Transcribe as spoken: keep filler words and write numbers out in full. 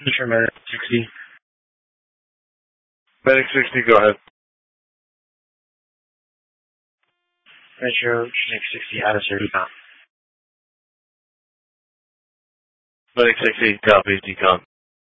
Metro Medic sixty. Medic sixty, go ahead. Metro Medic sixty out of Decom. Medic sixty, copy, decom.